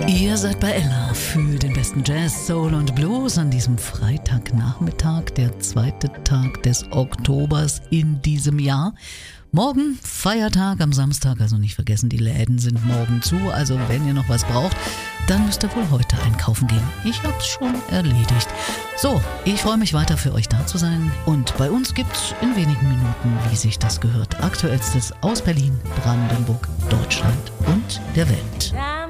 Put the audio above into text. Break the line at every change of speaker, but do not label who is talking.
Ihr seid bei Ella für den besten Jazz, Soul und Blues an diesem Freitagnachmittag, der zweite Tag des Oktobers in diesem Jahr. Morgen Feiertag am Samstag, also nicht vergessen, die Läden sind morgen zu, also wenn ihr noch was braucht, dann müsst ihr wohl heute einkaufen gehen. Ich hab's schon erledigt. So, ich freue mich weiter für euch da zu sein und bei uns gibt's in wenigen Minuten, wie sich das gehört, Aktuellstes aus Berlin, Brandenburg, Deutschland und der Welt.